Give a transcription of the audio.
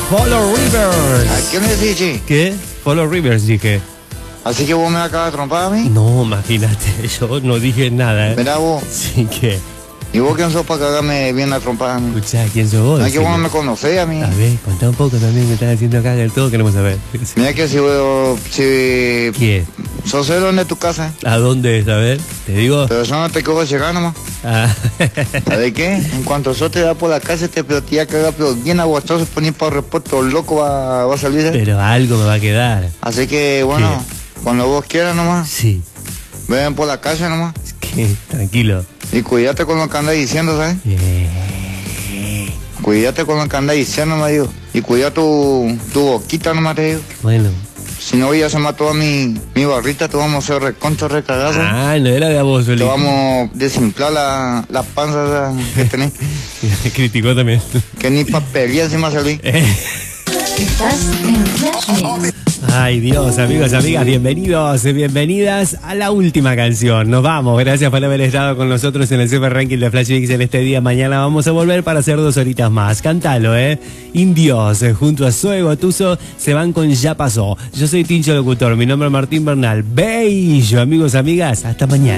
Follow Rivers. ¿A qué me decís, che? ¿Qué? Follow Rivers, dije. Así que vos me acabas de trompar a mí. No, imagínate, yo no dije nada, ¿eh? Mirá vos. Sí, que... ¿Y vos quién sos para cagarme bien a trompar a mí? Escuchá, ¿quién sos vos? No es que vos no Decime. me conocés a mí. A ver, contá un poco también que estás haciendo acá, que todo queremos saber. Mira que si ¿Quién? sos el de tu casa, ¿A dónde es? A ver, te digo. pero yo no te cojo llegar nomás. Ah, ¿Sabes qué? En cuanto yo te da por la casa, te pelotía cagar, pero bien aguachoso, ponía para repuesto, loco va a salir. pero algo me va a quedar. Así que bueno, cuando vos quieras nomás, Sí, ven por la casa nomás. es que tranquilo. Y cuídate con lo que andas diciendo, ¿sabes? Cuídate con lo que andas diciendo, me digo. Y cuida tu boquita nomás, te digo. Bueno. Si no, ya se mató a mi barrita, te vamos a hacer reconcho recagado. Ah, no era de a vos, Te Oli. vamos a desinflar la panza que tenés. Criticó también. Que ni papelía encima salí. Estás en Flash Mix. Ay, Dios, amigos, amigas, bienvenidos, bienvenidas a la última canción. Nos vamos, gracias por haber estado con nosotros en el Super Ranking de Flash Mix en este día. Mañana vamos a volver para hacer 2 horitas más. Cántalo, Indios, junto a Zoe Gotuso, se van con Ya Pasó. Yo soy Tincho Locutor, mi nombre es Martín Bernal. Bello, amigos, amigas, hasta mañana.